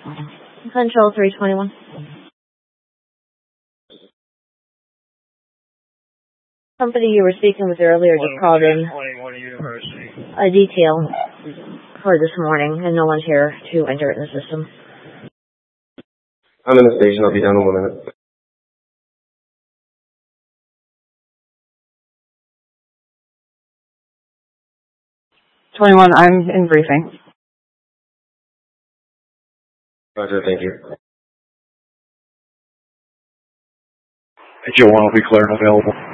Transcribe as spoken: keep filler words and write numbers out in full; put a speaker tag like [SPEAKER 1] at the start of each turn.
[SPEAKER 1] Central three twenty-one. Somebody you were speaking with earlier just called in a detail for this morning, and no one's here to enter it in the system.
[SPEAKER 2] I'm in the station. I'll be down in one minute.
[SPEAKER 3] twenty-one, I'm in briefing.
[SPEAKER 2] Roger, thank you.
[SPEAKER 4] Joe one will be clear and available.